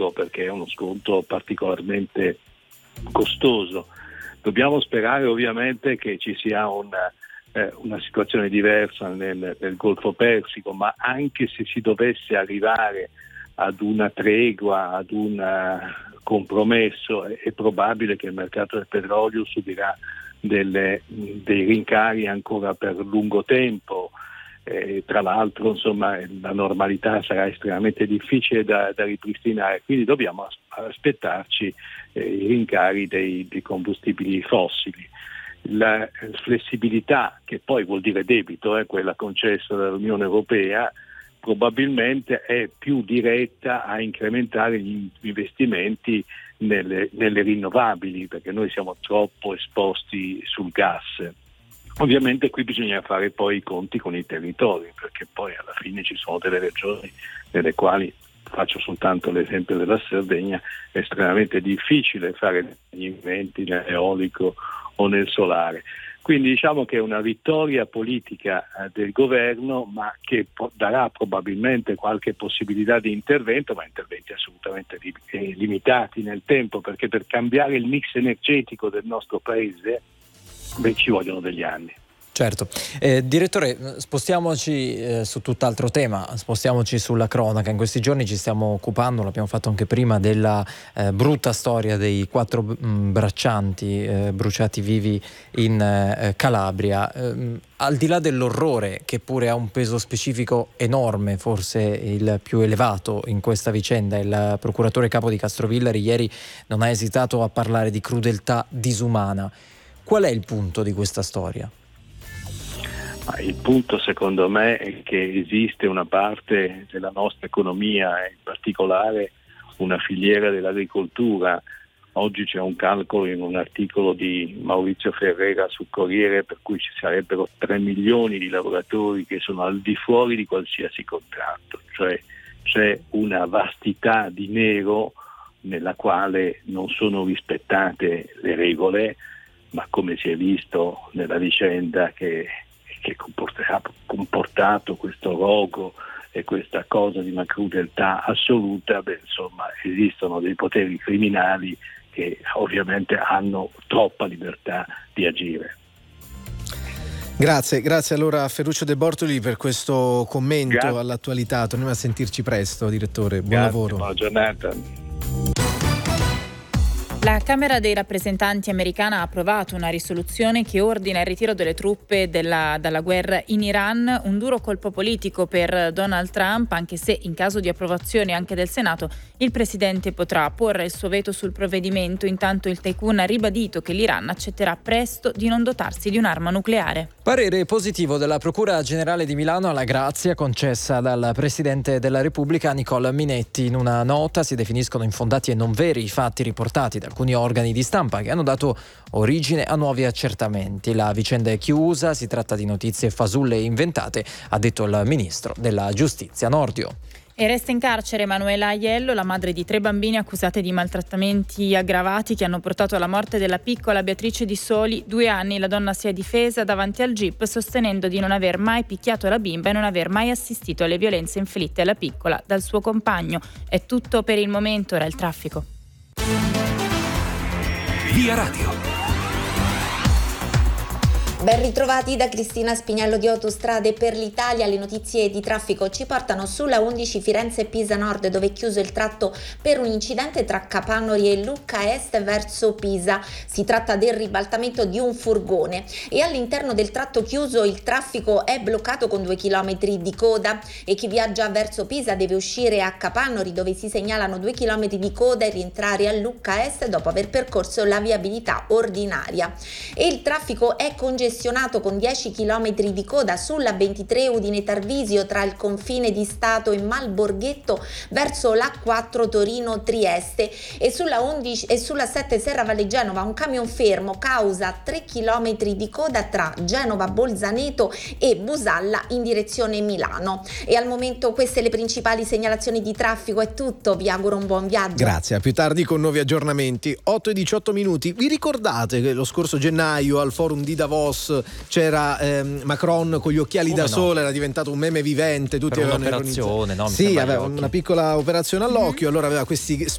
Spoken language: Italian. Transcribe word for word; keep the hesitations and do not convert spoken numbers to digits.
sconto, perché è uno sconto particolarmente costoso. Dobbiamo sperare ovviamente che ci sia una, eh, una situazione diversa nel, nel Golfo Persico, ma anche se si dovesse arrivare ad una tregua, ad un compromesso, è, è probabile che il mercato del petrolio subirà delle, dei rincari ancora per lungo tempo. Eh, tra l'altro, insomma, la normalità sarà estremamente difficile da, da ripristinare, quindi dobbiamo as- aspettarci eh, i rincari dei, dei combustibili fossili. La flessibilità, che poi vuol dire debito, eh, quella concessa dall'Unione Europea, probabilmente è più diretta a incrementare gli investimenti nelle, nelle rinnovabili, perché noi siamo troppo esposti sul gas. Ovviamente qui bisogna fare poi i conti con i territori, perché poi alla fine ci sono delle regioni nelle quali, faccio soltanto l'esempio della Sardegna, è estremamente difficile fare gli investimenti nell'eolico o nel solare. Quindi diciamo che è una vittoria politica eh, del governo, ma che po- darà probabilmente qualche possibilità di intervento, ma interventi assolutamente li- eh, limitati nel tempo, perché per cambiare il mix energetico del nostro paese beh, ci vogliono degli anni. Certo. Eh, direttore, spostiamoci eh, su tutt'altro tema, spostiamoci sulla cronaca. In questi giorni ci stiamo occupando, l'abbiamo fatto anche prima, della eh, brutta storia dei quattro mh, braccianti eh, bruciati vivi in eh, Calabria. Eh, al di là dell'orrore, che pure ha un peso specifico enorme, forse il più elevato in questa vicenda, il procuratore capo di Castrovillari ieri non ha esitato a parlare di crudeltà disumana. Qual è il punto di questa storia? Il punto secondo me è che esiste una parte della nostra economia, in particolare una filiera dell'agricoltura. Oggi c'è un calcolo in un articolo di Maurizio Ferrera sul Corriere per cui ci sarebbero tre milioni di lavoratori che sono al di fuori di qualsiasi contratto, cioè c'è una vastità di nero nella quale non sono rispettate le regole, ma come si è visto nella vicenda che che ha comportato questo rogo e questa cosa di una crudeltà assoluta, beh, insomma, esistono dei poteri criminali che ovviamente hanno troppa libertà di agire. Grazie, grazie allora a Ferruccio De Bortoli per questo commento Grazie. all'attualità. Torniamo a sentirci presto, direttore. Buon Grazie, lavoro. Buona giornata. La Camera dei rappresentanti americana ha approvato una risoluzione che ordina il ritiro delle truppe della, dalla guerra in Iran, un duro colpo politico per Donald Trump, anche se in caso di approvazione anche del Senato il presidente potrà porre il suo veto sul provvedimento. Intanto il tycoon ha ribadito che l'Iran accetterà presto di non dotarsi di un'arma nucleare. Parere positivo della Procura Generale di Milano alla grazia concessa dal Presidente della Repubblica Nicola Minetti. In una nota si definiscono infondati e non veri i fatti riportati da alcuni organi di stampa che hanno dato origine a nuovi accertamenti. La vicenda è chiusa, si tratta di notizie fasulle e inventate, ha detto il ministro della Giustizia Nordio. E resta in carcere Emanuela Aiello, la madre di tre bambini accusate di maltrattamenti aggravati che hanno portato alla morte della piccola Beatrice di soli due anni. La donna si è difesa davanti al G I P sostenendo di non aver mai picchiato la bimba e non aver mai assistito alle violenze inflitte alla piccola dal suo compagno. È tutto per il momento, ora il traffico. Via Radio. Ben ritrovati da Cristina Spinello di Autostrade per l'Italia. Le notizie di traffico ci portano sulla undici Firenze-Pisa Nord, dove è chiuso il tratto per un incidente tra Capannori e Lucca Est verso Pisa. Si tratta del ribaltamento di un furgone e all'interno del tratto chiuso il traffico è bloccato con due chilometri di coda e chi viaggia verso Pisa deve uscire a Capannori, dove si segnalano due chilometri di coda, e rientrare a Lucca Est dopo aver percorso la viabilità ordinaria. E il traffico è congestionato con dieci chilometri di coda sulla ventitré Udine Tarvisio tra il confine di Stato e Malborghetto verso l'A quattro Torino Trieste, e sulla undici e sulla sette Serravalle Genova un camion fermo causa tre chilometri di coda tra Genova Bolzaneto e Busalla in direzione Milano. E al momento queste le principali segnalazioni di traffico. È tutto, vi auguro un buon viaggio. Grazie, a più tardi con nuovi aggiornamenti. otto e diciotto minuti. Vi ricordate che lo scorso gennaio al forum di Davos c'era ehm, Macron con gli occhiali Come da no? sole, era diventato un meme vivente, tutti per avevano un'operazione, no? Mi sì, aveva una una piccola operazione all'occhio, mm-hmm. Allora aveva questi